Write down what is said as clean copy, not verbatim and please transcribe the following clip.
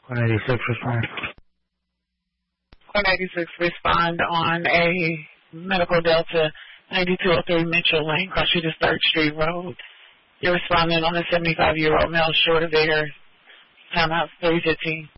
186 respond. 186 respond on a Medical Delta 9203 Mitchell Lane, Cross Street 3rd Street Road. You're responding on a 75-year-old male short of air. Timeout 3:15.